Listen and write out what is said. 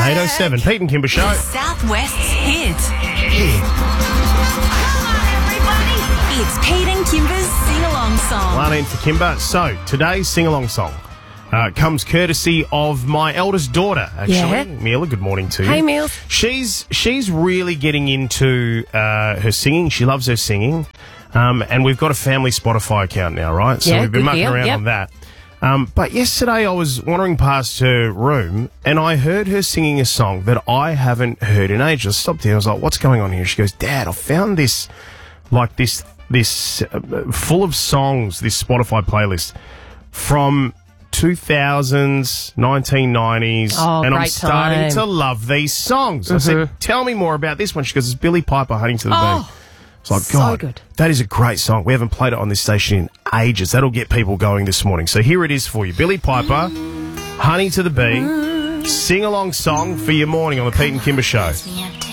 8:07, Pete and Kimber Show. Southwest's hit. Come on, everybody. It's Pete and Kimber's sing-along song. 1 for Kimber. So, today's sing-along song comes courtesy of my eldest daughter, actually. Yeah. Mila, good morning to you. Hey, Meals. She's really getting into her singing. She loves her singing. And we've got a family Spotify account now, right? So Yeah, we've been good mucking deal. around Yep. on that. But yesterday I was wandering past her room and I heard her singing a song that I haven't heard in ages. I stopped there. I was like, what's going on here? She goes, Dad, I found this full of songs, this Spotify playlist from 2000s, 1990s, Oh, and I'm great starting time. to love these songs. I said, tell me more about this one. She goes, it's Billy Piper, Hunting to the Beat. It's like, so God, good. that is a great song. We haven't played it on this station in ages. That'll get people going this morning. So here it is for you. Billy Piper, Honey to the Bee, sing-along song for your morning on the Pete and Kimber Show.